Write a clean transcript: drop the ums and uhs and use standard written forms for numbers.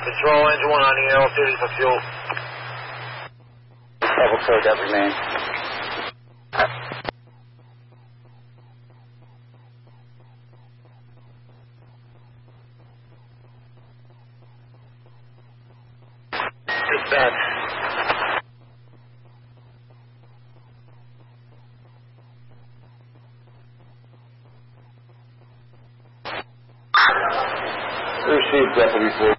Control engine 1 on the L30 for fuel. Level code that remains. Dispatch. Received Deputy 4.